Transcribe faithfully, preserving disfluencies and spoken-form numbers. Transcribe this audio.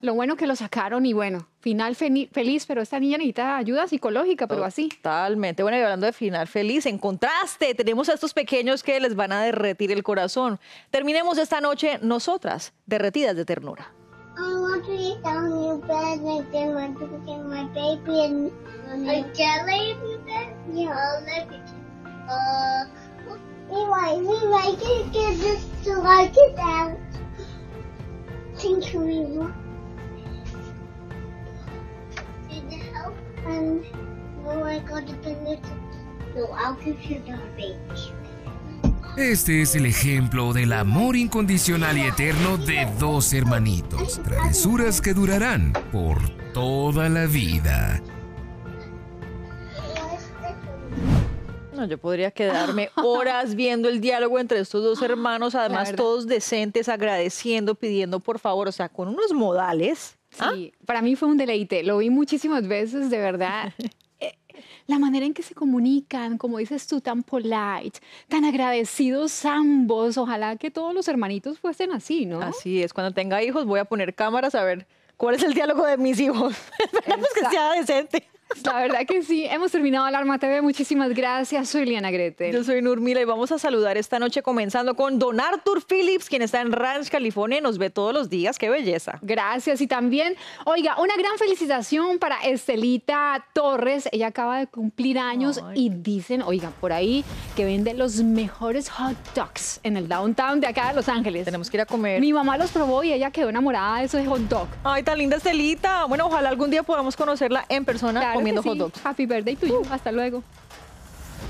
Lo bueno que lo sacaron y bueno, final fe- feliz, pero esta niña necesita ayuda psicológica, pero así. Totalmente. Bueno, y hablando de final feliz, en contraste, tenemos a estos pequeños que les van a derretir el corazón. Terminemos esta noche nosotras, derretidas de ternura. I want to eat down your bed and then want to get my baby and a jelly in bed. Yeah, I'll let it. Uh, we might, we might get, get this to like it out. Thank you, Mima. Did it help? And oh, I got to pin it. So I'll give you the baby. Este es el ejemplo del amor incondicional y eterno de dos hermanitos. Travesuras que durarán por toda la vida. No, yo podría quedarme horas viendo el diálogo entre estos dos hermanos, además todos decentes, agradeciendo, pidiendo por favor, o sea, con unos modales. Sí, ¿ah? Para mí fue un deleite, lo vi muchísimas veces, de verdad. La manera en que se comunican, como dices tú, tan polite, tan agradecidos ambos. Ojalá que todos los hermanitos fuesen así, ¿no? Así es. Cuando tenga hijos voy a poner cámaras a ver cuál es el diálogo de mis hijos. Esperemos que sea decente. La verdad que sí. Hemos terminado Alarma T V. Muchísimas gracias. Soy Liana Gretel. Yo soy Nurmila y vamos a saludar esta noche comenzando con Don Arthur Phillips, quien está en Ranch, California y nos ve todos los días. ¡Qué belleza! Gracias. Y también, oiga, una gran felicitación para Estelita Torres. Ella acaba de cumplir años. Ay. Y dicen, oiga, por ahí que vende los mejores hot dogs en el downtown de acá de Los Ángeles. Tenemos que ir a comer. Mi mamá los probó y ella quedó enamorada de esos hot dogs. Ay, tan linda Estelita. Bueno, ojalá algún día podamos conocerla en persona. Claro. Comiendo Sí. hot dogs. Happy birthday to you. Hasta luego.